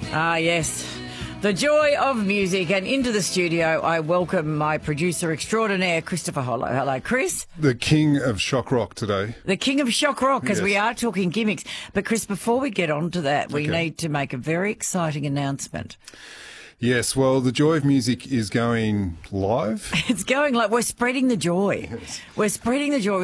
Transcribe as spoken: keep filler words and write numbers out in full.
Ah, yes. The joy of music. And into the studio, I welcome my producer extraordinaire, Christopher Hollow. Hello, Chris. The king of shock rock today. The king of shock rock, because Yes. we are talking gimmicks. But, Chris, before we get on to that, we Okay. need to make a very exciting announcement. Yes, well, the joy of music is going live. It's going like we're spreading the joy. We're spreading the joy.